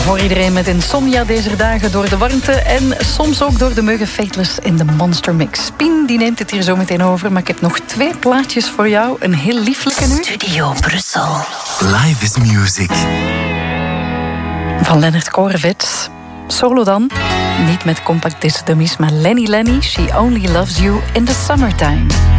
Voor iedereen met insomnia deze dagen door de warmte en soms ook door de muggen Fateless in de Monster Mix. Pien die neemt het hier zo meteen over, maar ik heb nog 2 plaatjes voor jou. Een heel lieflijke nu. Studio Brussel. Live is music. Van Leonard Korenvits. Solo dan. Niet met compact disc dummies, maar Lenny, She Only Loves You in the Summertime.